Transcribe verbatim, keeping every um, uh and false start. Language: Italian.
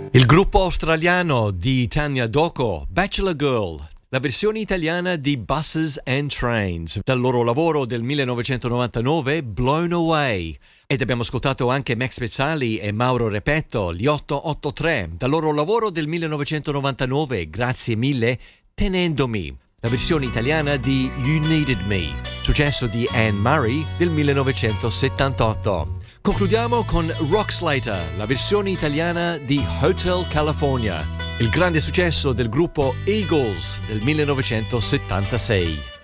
Il gruppo australiano di Tanya Doko, Bachelor Girl, la versione italiana di Buses and Trains, dal loro lavoro del millenovecentonovantanove, Blown Away. Ed abbiamo ascoltato anche Max Pezzali e Mauro Repetto, gli otto otto tre, dal loro lavoro del millenovecentonovantanove, Grazie mille, Tenendomi, la versione italiana di You Needed Me, successo di Anne Murray del millenovecentosettantotto. Concludiamo con Rock Slater, la versione italiana di Hotel California, il grande successo del gruppo Eagles del millenovecentosettantasei.